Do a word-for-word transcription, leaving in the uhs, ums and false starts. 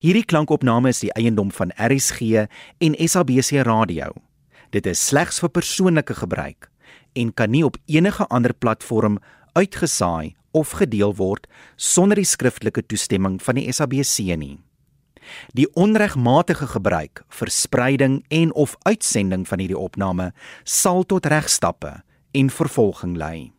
Hierdie klankopname is die eiendom van R S G en S A B C Radio. Dit is slegs vir persoonlike gebruik en kan nie op enige ander platform uitgesaai of gedeel word sonder die skriftelike toestemming van die S A B C nie. Die onregmatige gebruik, verspreiding en of uitsending van hierdie opname sal tot regstappe en vervolging lei.